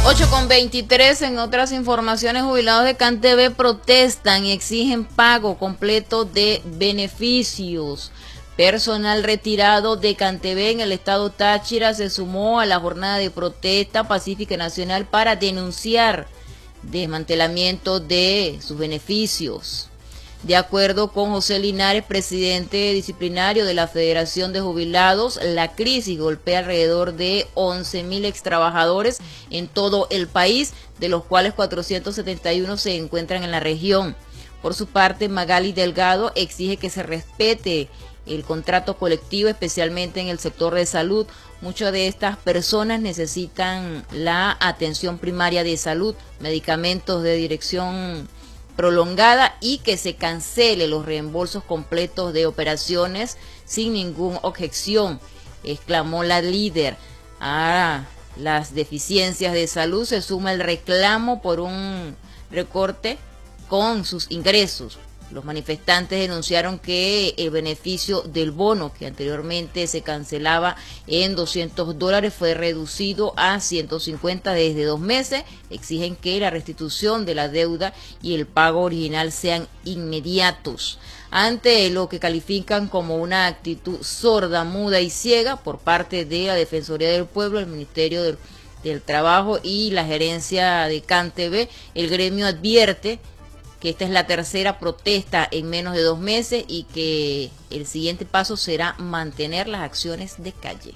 8:23. En otras informaciones, jubilados de CanTV protestan y exigen pago completo de beneficios. Personal retirado de CanTV en el estado Táchira se sumó a la jornada de protesta pacífica nacional para denunciar desmantelamiento de sus beneficios. De acuerdo con José Linares, presidente disciplinario de la Federación de Jubilados, la crisis golpea alrededor de 11.000 extrabajadores en todo el país, de los cuales 471 se encuentran en la región. Por su parte, Magali Delgado exige que se respete el contrato colectivo, especialmente en el sector de salud. Muchas de estas personas necesitan la atención primaria de salud, medicamentos de dirección prolongada y que se cancele los reembolsos completos de operaciones sin ninguna objeción, exclamó la líder. A las deficiencias de salud se suma el reclamo por un recorte con sus ingresos. Los manifestantes denunciaron que el beneficio del bono, que anteriormente se cancelaba en $200, fue reducido a 150 desde 2 meses. Exigen que la restitución de la deuda y el pago original sean inmediatos. Ante lo que califican como una actitud sorda, muda y ciega por parte de la Defensoría del Pueblo, el Ministerio del Trabajo y la gerencia de CanTV, el gremio advierte que esta es la tercera protesta en menos de 2 meses y que el siguiente paso será mantener las acciones de calle.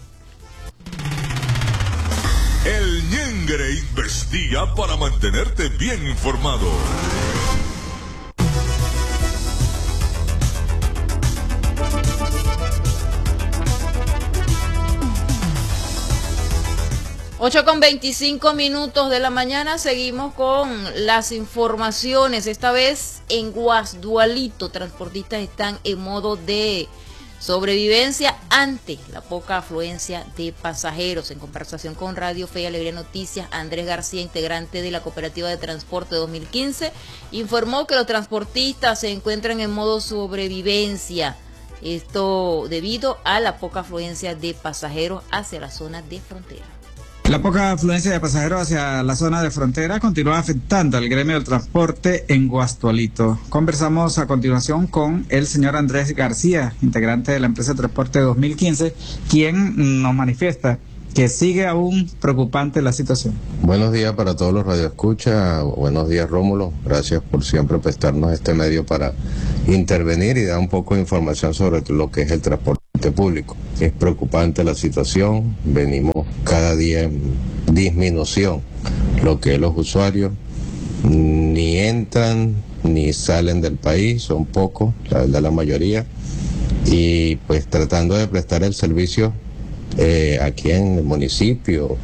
El Ñengre investiga para mantenerte bien informado. 8:25 de la mañana, seguimos con las informaciones. Esta vez en Guasdualito, transportistas están en modo de sobrevivencia ante la poca afluencia de pasajeros. En conversación con Radio Fe y Alegría Noticias, Andrés García, integrante de la Cooperativa de Transporte 2015, informó que los transportistas se encuentran en modo sobrevivencia. Esto debido a la poca afluencia de pasajeros hacia la zona de frontera. La poca afluencia de pasajeros hacia la zona de frontera continúa afectando al gremio del transporte en Guasdualito. Conversamos a continuación con el señor Andrés García, integrante de la empresa de Transporte 2015, quien nos manifiesta que sigue aún preocupante la situación. Buenos días para todos los radioescuchas. Buenos días, Rómulo. Gracias por siempre prestarnos este medio para intervenir y dar un poco de información sobre lo que es el transporte público. Es preocupante la situación. Venimos cada día en disminución. Lo que los usuarios ni entran ni salen del país, son pocos, la verdad la mayoría, y pues tratando de prestar el servicio aquí en el municipio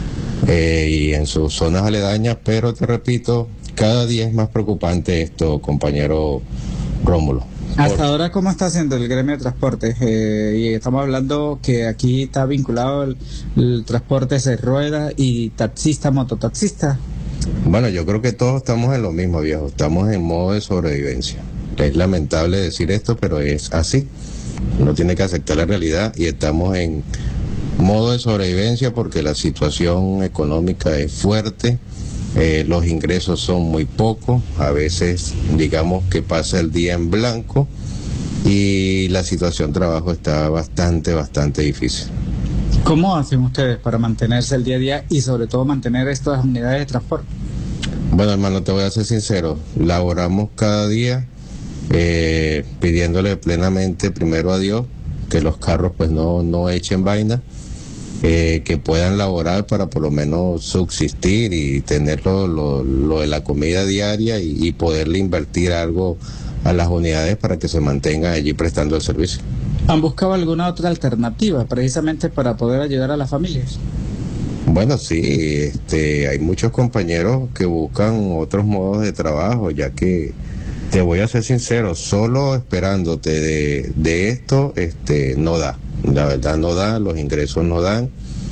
y en sus zonas aledañas, pero te repito, cada día es más preocupante esto, compañero Rómulo. Hasta ahora, ¿cómo está haciendo el gremio de transporte? Y estamos hablando que aquí está vinculado el transporte de ruedas y taxista, mototaxista. Bueno, yo creo que todos estamos en lo mismo, viejo. Estamos en modo de sobrevivencia. Es lamentable decir esto, pero es así. Uno tiene que aceptar la realidad y estamos en modo de sobrevivencia porque la situación económica es fuerte. Los ingresos son muy pocos, a veces digamos que pasa el día en blanco y la situación de trabajo está bastante difícil. ¿Cómo hacen ustedes para mantenerse el día a día y sobre todo mantener estas unidades de transporte? Bueno, hermano, te voy a ser sincero, laboramos cada día pidiéndole plenamente primero a Dios que los carros pues no echen vaina. Que puedan laborar para por lo menos subsistir y tener lo de la comida diaria y poderle invertir algo a las unidades para que se mantengan allí prestando el servicio. ¿Han buscado alguna otra alternativa precisamente para poder ayudar a las familias? Bueno, sí, hay muchos compañeros que buscan otros modos de trabajo, ya que te voy a ser sincero, solo esperándote de esto, no da. La verdad no da, los ingresos no dan.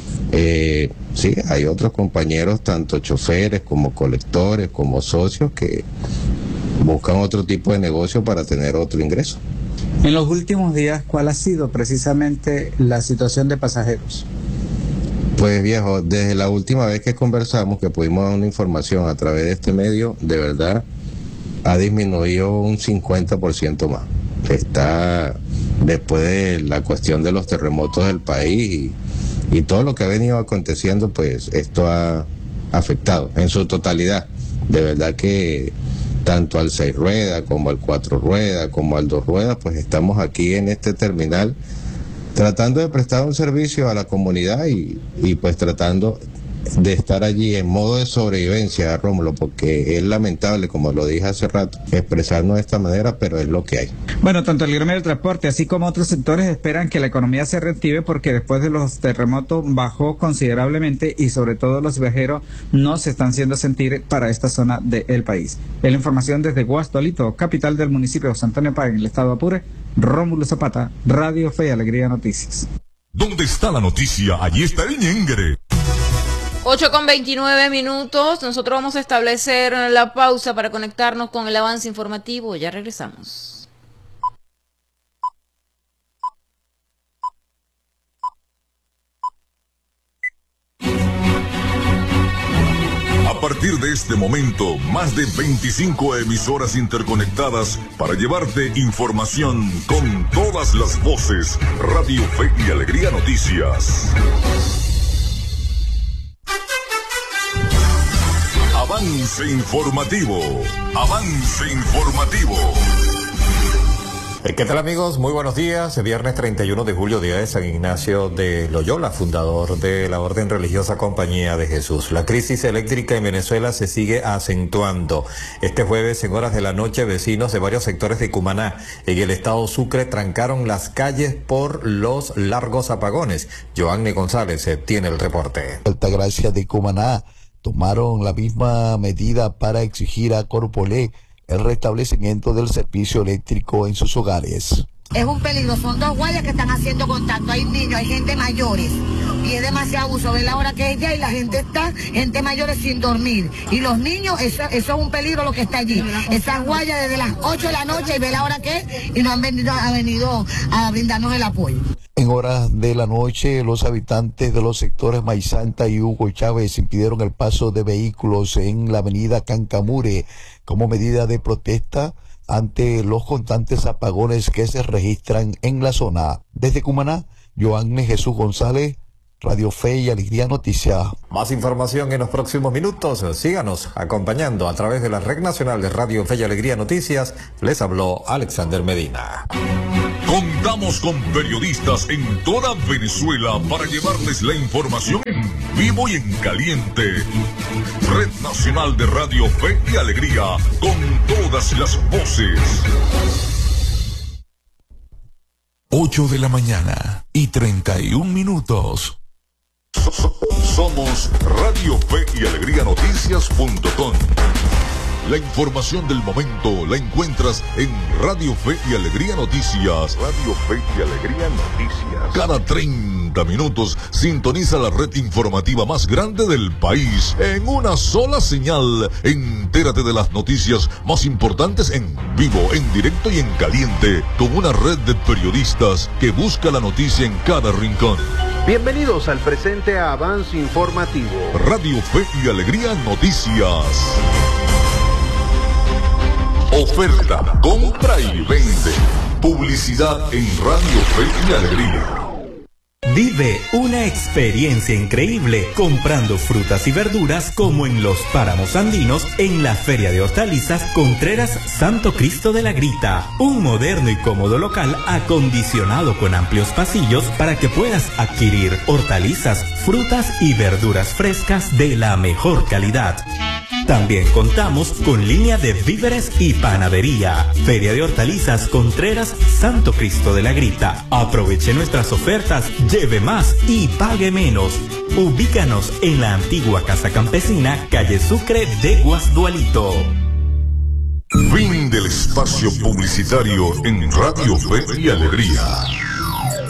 Sí, hay otros compañeros, tanto choferes como colectores, como socios, que buscan otro tipo de negocio para tener otro ingreso. En los últimos días, ¿cuál ha sido precisamente la situación de pasajeros? Pues viejo, desde la última vez que conversamos, que pudimos dar una información a través de este medio, de verdad ha disminuido un 50% más. Está después de la cuestión de los terremotos del país y todo lo que ha venido aconteciendo, pues esto ha afectado en su totalidad. De verdad que tanto al 6 ruedas como al 4 ruedas como al 2 ruedas, pues estamos aquí en este terminal tratando de prestar un servicio a la comunidad y pues tratando de estar allí en modo de sobrevivencia, Rómulo, porque es lamentable, como lo dije hace rato, expresarnos de esta manera, pero es lo que hay. Bueno, tanto el gremio del transporte así como otros sectores esperan que la economía se reactive porque después de los terremotos bajó considerablemente y sobre todo los viajeros no se están haciendo sentir para esta zona del país. Es la información desde Guastolito, capital del municipio de San Antonio Páez, en el estado de Apure. Rómulo Zapata, Radio Fe y Alegría Noticias. ¿Dónde está la noticia? Allí está el ñengre. 8:29. Nosotros vamos a establecer la pausa para conectarnos con el avance informativo. Ya regresamos. A partir de este momento, más de 25 emisoras interconectadas para llevarte información con todas las voces. Radio Fe y Alegría Noticias. Avance informativo. Avance informativo. ¿Qué tal, amigos? Muy buenos días. Viernes 31 de julio, día de San Ignacio de Loyola, fundador de la Orden Religiosa Compañía de Jesús. La crisis eléctrica en Venezuela se sigue acentuando. Este jueves, en horas de la noche, vecinos de varios sectores de Cumaná, en el estado Sucre, trancaron las calles por los largos apagones. Joanny González tiene el reporte. Altagracia de Cumaná tomaron la misma medida para exigir a Corpolé el restablecimiento del servicio eléctrico en sus hogares. Es un peligro, son dos guardias que están haciendo contacto, hay niños, hay gente mayores y es demasiado abuso, ve la hora que es ya y la gente está, gente mayores sin dormir y los niños, eso es un peligro lo que está allí, esas guardias desde las 8 de la noche y ve la hora que es y no han venido a brindarnos el apoyo. En horas de la noche, los habitantes de los sectores Maizanta y Hugo Chávez impidieron el paso de vehículos en la avenida Cancamure como medida de protesta ante los constantes apagones que se registran en la zona. Desde Cumaná, Joanny Jesús González, Radio Fe y Alegría Noticias. Más información en los próximos minutos. Síganos acompañando a través de la red nacional de Radio Fe y Alegría Noticias. Les habló Alexander Medina. Contamos con periodistas en toda Venezuela para llevarles la información en vivo y en caliente. Red Nacional de Radio Fe y Alegría, con todas las voces. 8:31. Somos Radio Fe y Alegría Noticias.com. La información del momento la encuentras en Radio Fe y Alegría Noticias. Radio Fe y Alegría Noticias. Cada 30 minutos sintoniza la red informativa más grande del país en una sola señal. Entérate de las noticias más importantes en vivo, en directo y en caliente, con una red de periodistas que busca la noticia en cada rincón. Bienvenidos al presente avance informativo. Radio Fe y Alegría Noticias. Oferta, compra y vende. Publicidad en Radio Fe y Alegría. Vive una experiencia increíble comprando frutas y verduras como en los páramos andinos en la Feria de Hortalizas Contreras Santo Cristo de la Grita. Un moderno y cómodo local acondicionado con amplios pasillos para que puedas adquirir hortalizas, frutas y verduras frescas de la mejor calidad. También contamos con línea de víveres y panadería. Feria de Hortalizas Contreras Santo Cristo de la Grita. Aproveche nuestras ofertas, lleve más y pague menos. Ubícanos en la antigua Casa Campesina, calle Sucre de Guasdualito. Fin del espacio publicitario en Radio Fe y Alegría.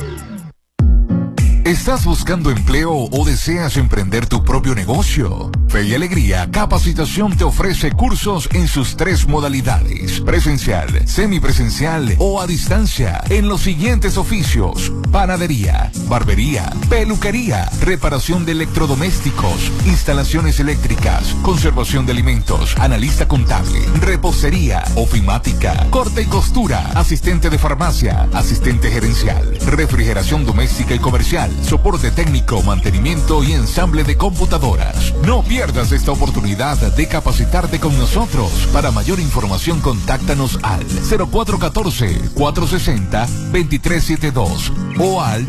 ¿Estás buscando empleo o deseas emprender tu propio negocio? Fe y Alegría Capacitación te ofrece cursos en sus 3 modalidades: presencial, semipresencial o a distancia, en los siguientes oficios: panadería, barbería, peluquería, reparación de electrodomésticos, instalaciones eléctricas, conservación de alimentos, analista contable, repostería, ofimática, corte y costura, asistente de farmacia, asistente gerencial, refrigeración doméstica y comercial, soporte técnico, mantenimiento y ensamble de computadoras. No pierdas esta oportunidad de capacitarte con nosotros. Para mayor información, contáctanos al 0414-460-2372 o al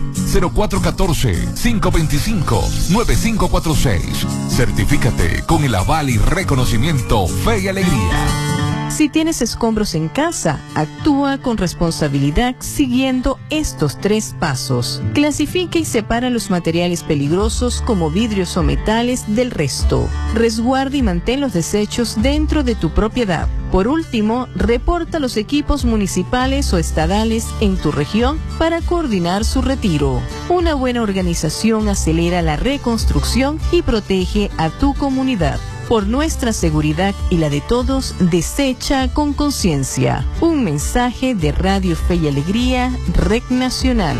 0414-525-9546. Certifícate con el aval y reconocimiento Fe y Alegría. Si tienes escombros en casa, actúa con responsabilidad siguiendo estos 3 pasos. Clasifica y separa los materiales peligrosos como vidrios o metales del resto. Resguarda y mantén los desechos dentro de tu propiedad. Por último, reporta los equipos municipales o estadales en tu región para coordinar su retiro. Una buena organización acelera la reconstrucción y protege a tu comunidad. Por nuestra seguridad y la de todos, desecha con conciencia. Un mensaje de Radio Fe y Alegría, Red Nacional.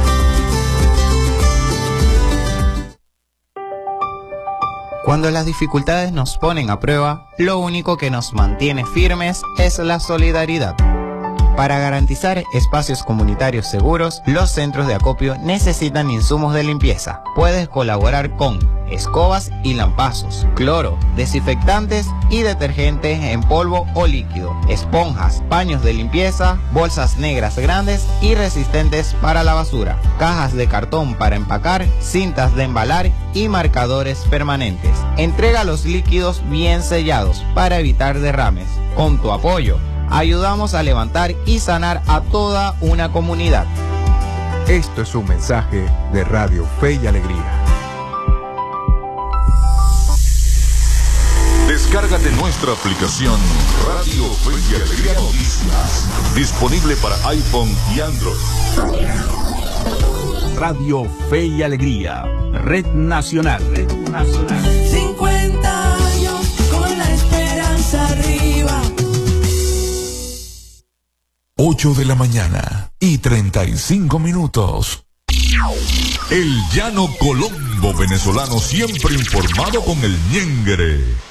Cuando las dificultades nos ponen a prueba, lo único que nos mantiene firmes es la solidaridad. Para garantizar espacios comunitarios seguros, los centros de acopio necesitan insumos de limpieza. Puedes colaborar con escobas y lampazos, cloro, desinfectantes y detergentes en polvo o líquido, esponjas, paños de limpieza, bolsas negras grandes y resistentes para la basura, cajas de cartón para empacar, cintas de embalar y marcadores permanentes. Entrega los líquidos bien sellados para evitar derrames. Con tu apoyo, ayudamos a levantar y sanar a toda una comunidad. Esto es un mensaje de Radio Fe y Alegría. Descárgate nuestra aplicación Radio Fe y Alegría Noticias, disponible para iPhone y Android. Radio Fe y Alegría, Red Nacional. 50 años con la esperanza arriba. 8 de la mañana y 35 minutos. El llano Colombo venezolano, siempre informado con el ñengere.